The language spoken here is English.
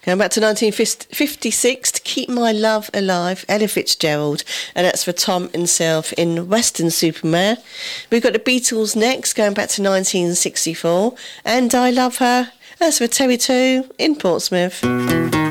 Going back to 1956, To Keep My Love Alive, Ella Fitzgerald, and that's for Tom himself in Western Superman. We've got the Beatles next, going back to 1964, and I Love Her, that's for Terry 2 in Portsmouth.